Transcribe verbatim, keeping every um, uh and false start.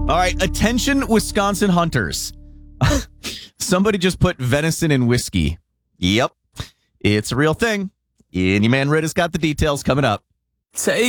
All right, attention, Wisconsin hunters. Somebody just put venison in whiskey. Yep, it's a real thing. Any Man Rid has got the details coming up. Take